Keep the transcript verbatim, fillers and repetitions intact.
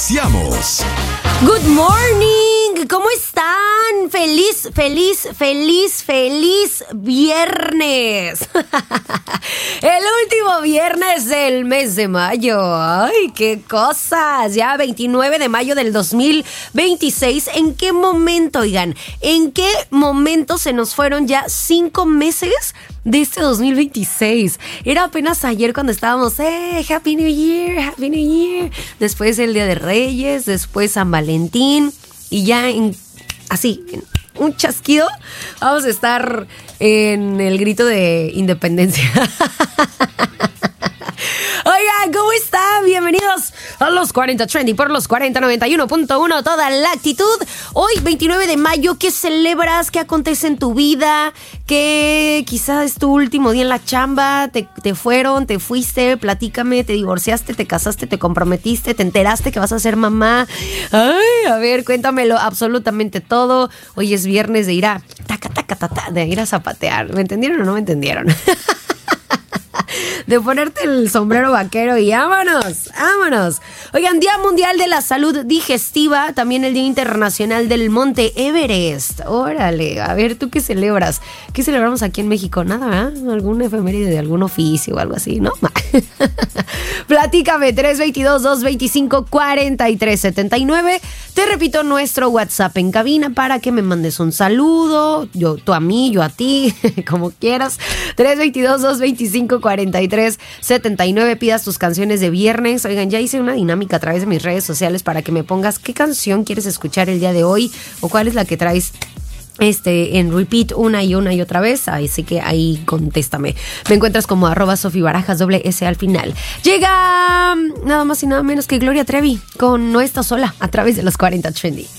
Iniciamos. Good morning, ¿cómo están? Feliz, feliz, feliz, feliz viernes. El último viernes del mes de mayo. Ay, qué cosas. Ya veintinueve de mayo del dos mil veintiséis. ¿En qué momento, oigan? ¿En qué momento se nos fueron ya cinco meses de este dos mil veintiséis? Era apenas ayer cuando estábamos, eh, Happy New Year, Happy New Year. Después el Día de Reyes, después San Valentín. Y ya en, así, en un chasquido, vamos a estar en el grito de independencia. Oigan, ¿cómo están? Bienvenidos a los cuarenta Trending por los cuarenta noventa y uno punto uno, toda la actitud. Hoy, veintinueve de mayo, ¿qué celebras? ¿Qué acontece en tu vida? ¿Qué quizás es tu último día en la chamba? ¿Te, te fueron? ¿Te fuiste? Platícame, ¿te divorciaste? ¿Te casaste? ¿Te comprometiste? ¿Te enteraste que vas a ser mamá? Ay, a ver, cuéntamelo absolutamente todo. Hoy es viernes de ir a taca, taca, taca, de ir a zapatear. ¿Me entendieron o no me entendieron? De ponerte el sombrero vaquero y vámonos, vámonos. Oigan, Día Mundial de la Salud Digestiva, también el Día Internacional del Monte Everest. Órale, a ver, ¿tú qué celebras? ¿Qué celebramos aquí en México? Nada, ¿eh? ¿Alguna efeméride de algún oficio o algo así? ¿No? Platícame, tres dos dos, dos dos cinco, cuatro tres siete nueve. Te repito, nuestro WhatsApp en cabina para que me mandes un saludo. Yo, tú a mí, yo a ti, como quieras. tres dos dos, dos dos cinco, cuatro tres siete nueve. Pidas tus canciones de viernes. Oigan, ya hice una dinámica a través de mis redes sociales para que me pongas qué canción quieres escuchar el día de hoy o cuál es la que traes Este, en repeat una y una y otra vez, así que ahí contéstame. Me encuentras como arroba Sofi Barajas, doble S al final. Llega nada más y nada menos que Gloria Trevi con No Estás Sola a través de los cuarenta Trendy.